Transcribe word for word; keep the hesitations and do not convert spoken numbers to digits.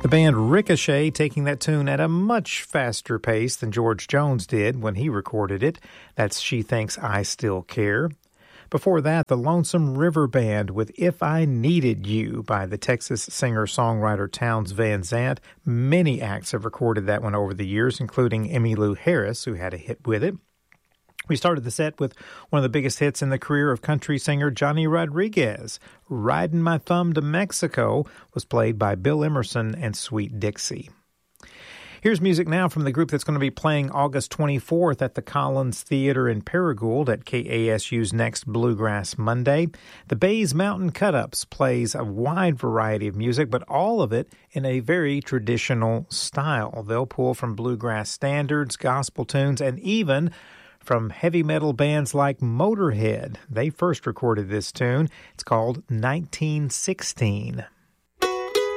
The band Ricochet taking that tune at a much faster pace than George Jones did when he recorded it. That's She Thinks I Still Care. Before that, the Lonesome River Band with If I Needed You by the Texas singer-songwriter Townes Van Zandt. Many acts have recorded that one over the years, including Emmylou Harris, who had a hit with it. We started the set with one of the biggest hits in the career of country singer Johnny Rodriguez. Riding My Thumb to Mexico was played by Bill Emerson and Sweet Dixie. Here's music now from the group that's going to be playing August twenty-fourth at the Collins Theater in Paragould at K A S U's next Bluegrass Monday. The Bays Mountain Cut-Ups plays a wide variety of music, but all of it in a very traditional style. They'll pull from bluegrass standards, gospel tunes, and even from heavy metal bands like Motorhead. They first recorded this tune. It's called nineteen sixteen.